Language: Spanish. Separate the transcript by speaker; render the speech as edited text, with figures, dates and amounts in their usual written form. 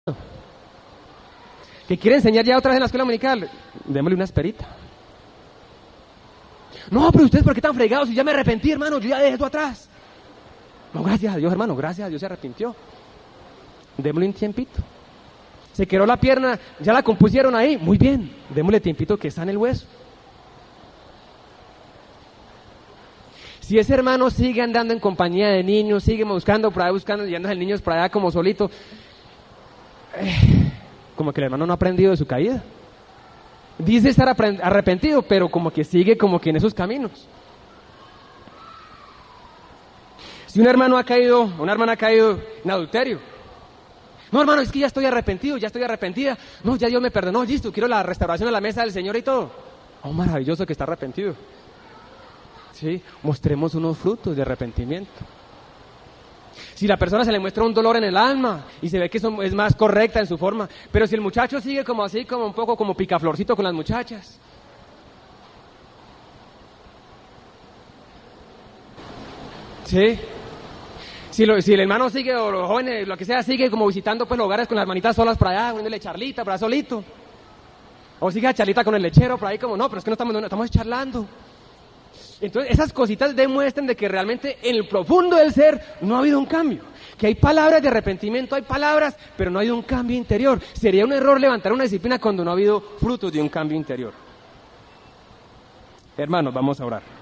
Speaker 1: Que quiere enseñar ya otra vez en la escuela dominical, démosle una esperita. No, pero ustedes, ¿por qué tan fregados? Si ya me arrepentí, hermano, yo ya dejé esto atrás. No, gracias a Dios, hermano, gracias a Dios se arrepintió. Démosle un tiempito. Se quebró la pierna, ya la compusieron ahí, muy bien, démosle tiempito que está en el hueso. Si ese hermano sigue andando en compañía de niños, sigue buscando por ahí, llevándose el niño por allá como solito, como que el hermano no ha aprendido de su caída. Dice estar arrepentido, pero como que sigue como que en esos caminos. Si un hermano ha caído, una hermana ha caído en adulterio. No, hermano, es que ya estoy arrepentido, ya estoy arrepentida. No, ya Dios me perdonó, listo, quiero la restauración a la mesa del Señor y todo. Oh, maravilloso que está arrepentido. Sí, mostremos unos frutos de arrepentimiento. Si la persona se le muestra un dolor en el alma y se ve que es más correcta en su forma, pero si el muchacho sigue como así, como un poco como picaflorcito con las muchachas. Sí. Si el hermano sigue, o los jóvenes, lo que sea, sigue como visitando pues los hogares con las hermanitas solas por allá, poniéndole charlita por allá solito. O sigue a charlita con el lechero por ahí como, no, pero es que no estamos charlando. Entonces esas cositas demuestran de que realmente en el profundo del ser no ha habido un cambio. Que hay palabras de arrepentimiento, hay palabras, pero no ha habido un cambio interior. Sería un error levantar una disciplina cuando no ha habido frutos de un cambio interior. Hermanos, vamos a orar.